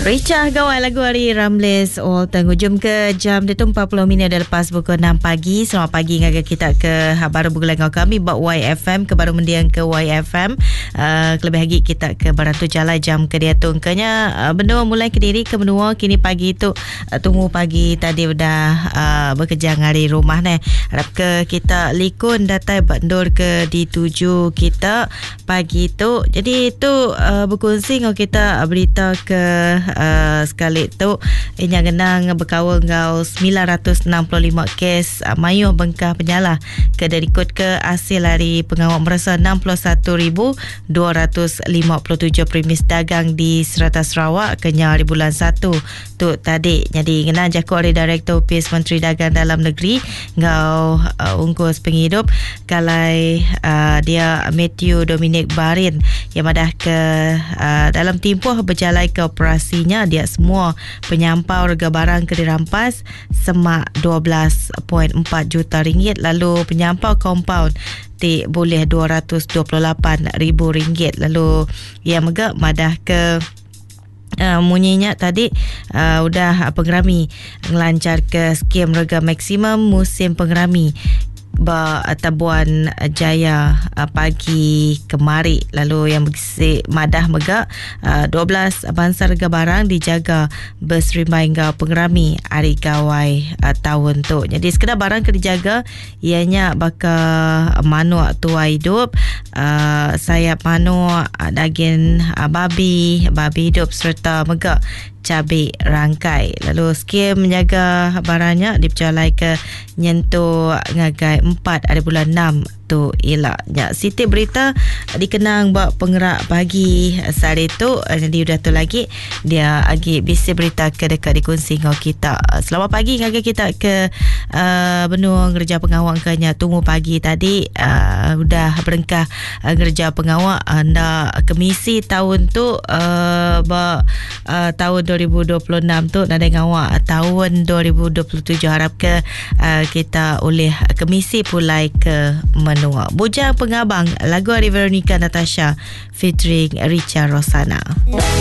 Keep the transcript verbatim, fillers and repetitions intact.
Richa gawai lagu hari Ramles All Tenghujum ke jam dia tu empat puluh minit dah lepas pukul enam pagi. Selamat pagi ngaga kita ke baru bulan ngau kami bak Y F M ke baru mendiang ke Y F M. Uh, kelebih lagi kita ke Barantu Jalan jam ke dia tungkanya uh, benua mulai ke diri ke benua kini pagi tu uh, tunggu pagi tadi dah uh, bekerja ngari rumah ni. Harap ke kita likun datai bandur ke dituju kita pagi tu. Jadi itu uh, berkongsi ngau kita uh, berita ke Uh, sekali tu inya genang berkawal ngau sembilan ratus enam puluh lima kes uh, mayuh bengkah penyala ke derikut ke hasil hari pengawal merasa enam puluh satu ribu dua ratus lima puluh tujuh premis dagang di Serata Sarawak kenya hari bulan satu tu tadi. Jadi genang jakut hari Direktur Opis Menteri Dagang Dalam Negeri ngau uh, ungkus penghidup kalai uh, dia Matthew Dominic Barin yang madah ke uh, dalam tempoh berjalan ke operasi dia semua penyampau harga barang ke dirampas semak dua belas perpuluhan empat juta ringgit, lalu penyampau kompaun ti boleh dua ratus dua puluh lapan ribu ringgit. Lalu yang megak madah ke Uh, munyinya tadi uh, udah pengerami ngelancar ke skim rega maksimum musim pengerami ba Tabuan Jaya uh, pagi kemari. Lalu yang berisi madah megak uh, dua belas bangsa rega barang dijaga berserimbai hingga pengerami hari gawai uh, tahun tu. Jadi sekedar barang ke dijaga ianya bakal manuk tua hidup, uh, sayap manuk, uh, daging uh, babi, babi hidup serta megak cabai rangkai. Lalu skim menjaga barangnya dipercayai ke nyentuh ngagai empat ada bulan enam tu elaknya. Siti berita dikenang buat penggerak pagi sehari tu. Jadi udah tu lagi dia agi bisi berita ke dekat dikongsi ngau kita. Selamat pagi ngaga kita ke uh, benua kerja pengawal kenya tunggu pagi tadi uh, udah berengkah uh, kerja pengawal anda kemisi tahun tu uh, ba, uh, tahun dua ribu dua puluh enam tu nada ngawak tahun dua ribu dua puluh tujuh harap ke uh, kita oleh kemisi pulai ke menua. Bujang Pengabang lagu hari Veronica Natasha featuring Richa Rosana.